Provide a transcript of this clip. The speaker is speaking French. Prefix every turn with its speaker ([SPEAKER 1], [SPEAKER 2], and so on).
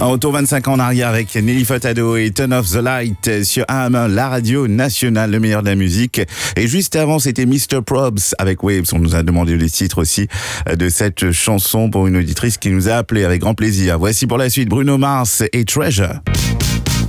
[SPEAKER 1] Un retour 25 ans en arrière avec Nelly Furtado et Turn Off the Light sur AM1, la radio nationale, le meilleur de la musique. Et juste avant, c'était Mr. Probs avec Waves. On nous a demandé les titres aussi de cette chanson pour une auditrice qui nous a appelé avec grand plaisir. Voici pour la suite Bruno Mars et Treasure.